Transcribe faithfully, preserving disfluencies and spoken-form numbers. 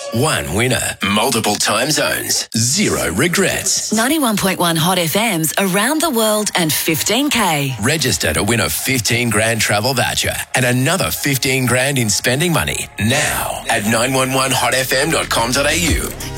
One winner, multiple time zones, zero regrets. ninety-one point one Hot F M's around the world and fifteen K. Register to win a fifteen grand travel voucher and another fifteen grand in spending money now at nine one one hot f m dot com dot a u.